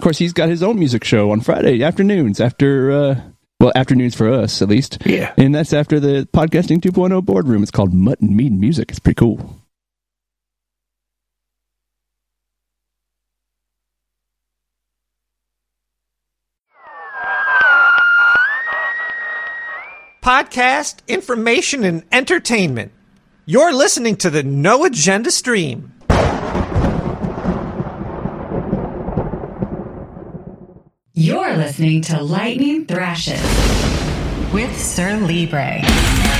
course, he's got his own music show on Friday afternoons afternoons for us, at least. Yeah. And that's after the Podcasting 2.0 boardroom. It's called Mutt and Mead Music. It's pretty cool. Podcast, information, and entertainment. You're listening to the No Agenda Stream. You're listening to Lightning Thrashes with Sir Libre.